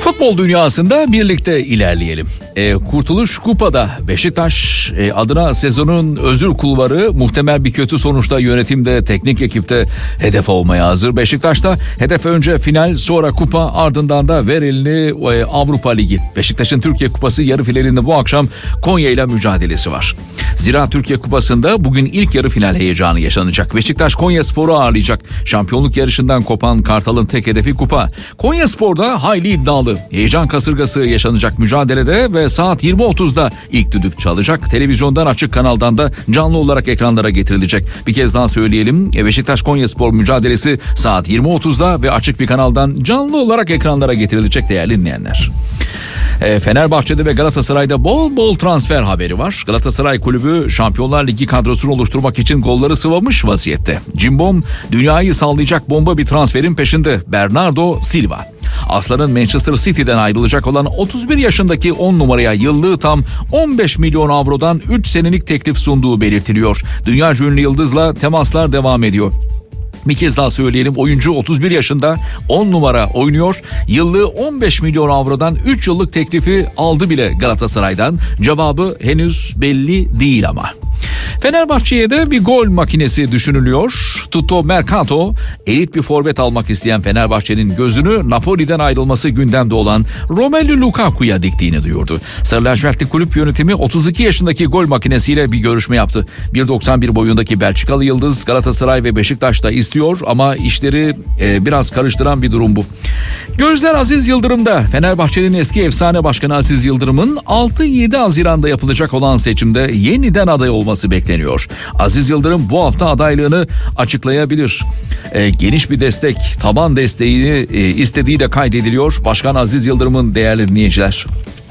Futbol dünyasında birlikte ilerleyelim. Kurtuluş Kupa'da Beşiktaş adına sezonun özür kulvarı muhtemel bir kötü sonuçta yönetimde, teknik ekipte hedef olmaya hazır. Beşiktaş'ta hedef önce final, sonra kupa, ardından da ver elini Avrupa Ligi. Beşiktaş'ın Türkiye Kupası yarı finalinde bu akşam Konya ile mücadelesi var. Zira Türkiye Kupası'nda bugün ilk yarı final heyecanı yaşanacak. Beşiktaş Konyaspor'u ağırlayacak. Şampiyonluk yarışından kopan Kartal'ın tek hedefi kupa. Konyaspor'da hayli iddialı. Heyecan kasırgası yaşanacak mücadelede ve saat 20.30'da ilk düdük çalacak. Televizyondan, açık kanaldan da canlı olarak ekranlara getirilecek. Bir kez daha söyleyelim. Beşiktaş Konyaspor mücadelesi saat 20.30'da ve açık bir kanaldan canlı olarak ekranlara getirilecek değerli dinleyenler. Fenerbahçe'de ve Galatasaray'da bol bol transfer haberi var. Galatasaray Kulübü Şampiyonlar Ligi kadrosunu oluşturmak için golları sıvamış vaziyette. Cimbom dünyayı sallayacak bomba bir transferin peşinde. Bernardo Silva. Aslan'ın Manchester City'den ayrılacak olan 31 yaşındaki 10 numaraya yıllığı tam 15 milyon avrodan 3 senelik teklif sunduğu belirtiliyor. Dünyaca ünlü yıldızla temaslar devam ediyor. Bir kez daha söyleyelim, oyuncu 31 yaşında, 10 numara oynuyor. Yıllığı 15 milyon avrodan 3 yıllık teklifi aldı bile Galatasaray'dan. Cevabı henüz belli değil ama. Fenerbahçe'ye de bir gol makinesi düşünülüyor. Tutto Mercato, elit bir forvet almak isteyen Fenerbahçe'nin gözünü Napoli'den ayrılması gündemde olan Romelu Lukaku'ya diktiğini duyurdu. Sarı lacivertli kulüp yönetimi 32 yaşındaki gol makinesiyle bir görüşme yaptı. 1.91 boyundaki Belçikalı yıldız Galatasaray ve Beşiktaş'ta istiyor ama işleri biraz karıştıran bir durum bu. Gözler Aziz Yıldırım'da. Fenerbahçe'nin eski efsane başkanı Aziz Yıldırım'ın 6-7 Haziran'da yapılacak olan seçimde yeniden aday olması bekleniyor. Aziz Yıldırım bu hafta adaylığını açıklayabilir. Geniş bir destek, taban desteğini istediği de kaydediliyor. Başkan Aziz Yıldırım'ın değerli dinleyiciler.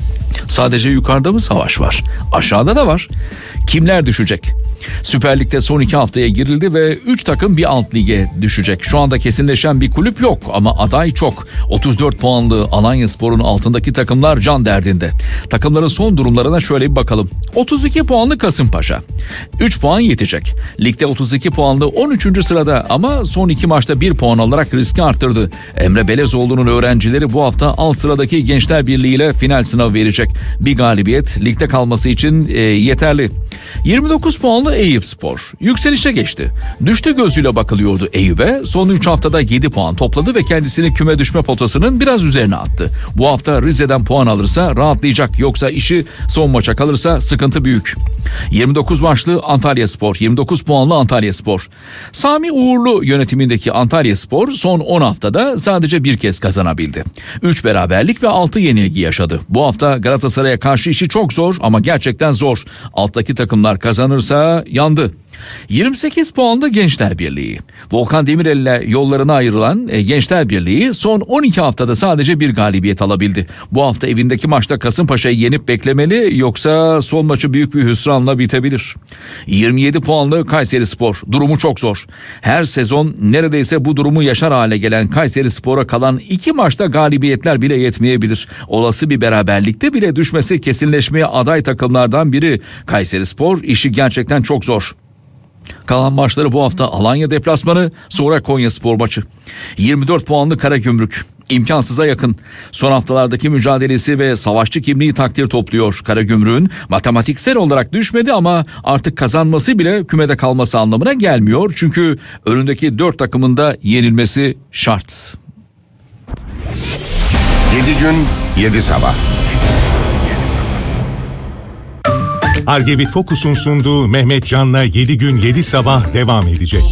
Sadece yukarıda mı savaş var? Aşağıda da var. Kimler düşecek? Süper Lig'de son 2 haftaya girildi ve 3 takım bir alt lige düşecek. Şu anda kesinleşen bir kulüp yok ama aday çok. 34 puanlı Alanyaspor'un altındaki takımlar can derdinde. Takımların son durumlarına şöyle bir bakalım. 32 puanlı Kasımpaşa. 3 puan yetecek. Ligde 32 puanlı 13. sırada ama son 2 maçta 1 puan alarak riski arttırdı. Emre Belezoğlu'nun öğrencileri bu hafta alt sıradaki Gençler Birliği ile final sınavı verecek. Bir galibiyet ligde kalması için yeterli. 29 puanlı Eyüpspor yükselişe geçti. Düştü gözüyle bakılıyordu Eyüp'e. Son 3 haftada 7 puan topladı ve kendisini küme düşme potasının biraz üzerine attı. Bu hafta Rize'den puan alırsa rahatlayacak. Yoksa işi son maça kalırsa sıkıntı büyük. 29 maçlı Antalyaspor, 29 puanlı Antalyaspor. Sami Uğurlu yönetimindeki Antalyaspor son 10 haftada sadece bir kez kazanabildi. 3 beraberlik ve 6 yenilgi yaşadı. Bu hafta Galatasaray'a karşı işi çok zor ama gerçekten zor. Alttaki takımlar kazanırsa yandı. 28 puanlı Gençler Birliği. Volkan Demirel ile yollarına ayrılan Gençler Birliği son 12 haftada sadece bir galibiyet alabildi. Bu hafta evindeki maçta Kasımpaşa'yı yenip beklemeli, yoksa son maçı büyük bir hüsranla bitebilir. 27 puanlı Kayserispor. Durumu çok zor. Her sezon neredeyse bu durumu yaşar hale gelen Kayserispor'a kalan 2 maçta galibiyetler bile yetmeyebilir. Olası bir beraberlikte bile düşmesi kesinleşmeye aday takımlardan biri. Kayserispor işi gerçekten çok zor. Kalan maçları bu hafta Alanya deplasmanı, sonra Konyaspor maçı. 24 puanlı Karagümrük. İmkansıza yakın. Son haftalardaki mücadelesi ve savaşçı kimliği takdir topluyor. Karagümrük'ün matematiksel olarak düşmedi ama artık kazanması bile kümede kalması anlamına gelmiyor. Çünkü önündeki 4 takımın da yenilmesi şart. 7 gün 7 sabah. Argevit Focus'un sunduğu Mehmet Can'la 7 gün 7 sabah devam edecek.